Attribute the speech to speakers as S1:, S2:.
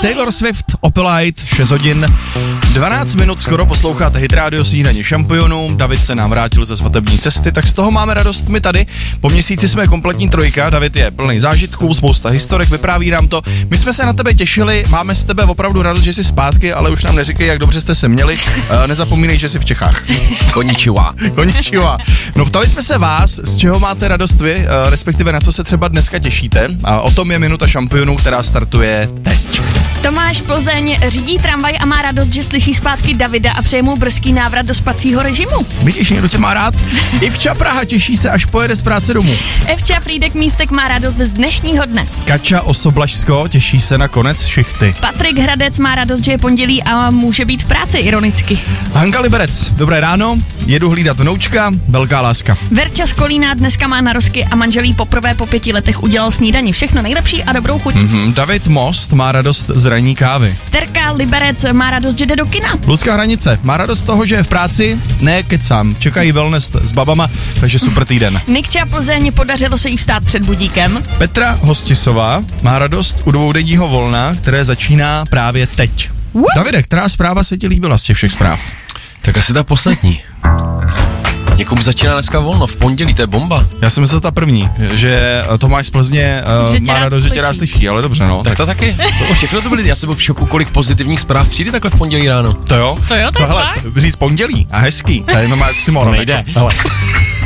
S1: Taylor Swift, Opelite, 6 hodin, 12 minut skoro posloucháte Hit Radio Snídaně šampionů. David se nám vrátil ze svatební cesty, tak z toho máme radost my tady. Po měsíci jsme kompletní trojka, David je plný zážitků, spousta historek, vypráví nám to. My jsme se na tebe těšili, máme z tebe opravdu radost, že jsi zpátky, ale už nám neříkej, jak dobře jste se měli. Nezapomínej, že jsi v Čechách.
S2: Konnichiwa.
S1: Konnichiwa. No, ptali jsme se vás, z čeho máte radost vy, respektive na co se třeba dneska těšíte. A o tom je Minuta šampionů, která startuje teď.
S3: Tomáš Plzeň řídí tramvaj a má radost, že slyší zpátky Davida a přeje mu brzký návrat do spacího režimu.
S1: Vidíš, někdo tě má rád? Ivča Praha těší se, až pojede z práce domů.
S3: Evča Frýdek Místek má radost z dnešního dne.
S1: Kača Osoblažsko těší se na konec šichty.
S3: Patrik Hradec má radost, že je pondělí a může být v práci, ironicky.
S1: Hanka Liberec, dobré ráno, jedu hlídat vnoučka, velká láska.
S3: Verča z Kolína dneska má narozky a manželí poprvé po 5 letech udělal snídani. Všechno nejlepší a dobrou chuť.
S1: David Most má radost z ranní kávy.
S3: Terka Liberec má radost, že jde do kina.
S1: Ludská Hranice má radost z toho, že je v práci, ne kecám, čekají wellness s babama, takže super týden.
S3: Nikča Plzeň, podařilo se jí vstát před budíkem.
S1: Petra Hostisová má radost u dvoudenního volna, které začíná právě teď. Davide, která zpráva se ti líbila z těch všech zpráv?
S2: Tak asi ta poslední. Někomu začíná dneska volno, v pondělí, to je bomba.
S1: Já jsem myslel ta první, že Tomáš z Plzně má radost, že tě rád slyší, ale dobře, no.
S2: Tak to taky. Všechno to byly, já jsem byl v šoku, kolik pozitivních zpráv přijde takhle v pondělí ráno.
S1: To jo,
S3: tak
S1: hele, říct pondělí a hezký, to je normálně Simon.
S2: To nejde.
S1: Hele.